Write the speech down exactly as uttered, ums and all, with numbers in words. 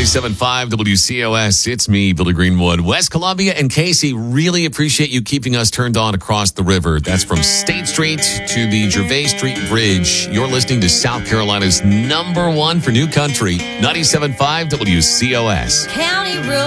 ninety-seven point five W C O S. It's me, Billy Greenwood. West Columbia and Casey, really appreciate you keeping us turned on across the river. That's from State Street to the Gervais Street Bridge. You're listening to South Carolina's number one for new country, ninety-seven point five W C O S. County Road.